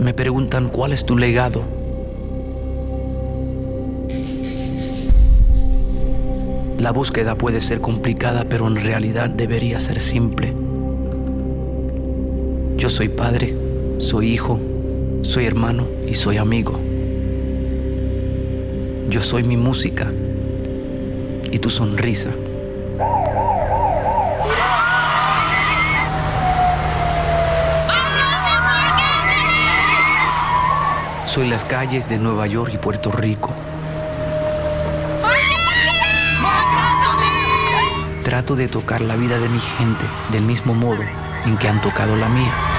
Me preguntan cuál es tu legado. La búsqueda puede ser complicada, pero en realidad debería ser simple. Yo soy padre, soy hijo, soy hermano y soy amigo. Yo soy mi música y tu sonrisa. Soy las calles de Nueva York y Puerto Rico. Trato de tocar la vida de mi gente del mismo modo en que han tocado la mía.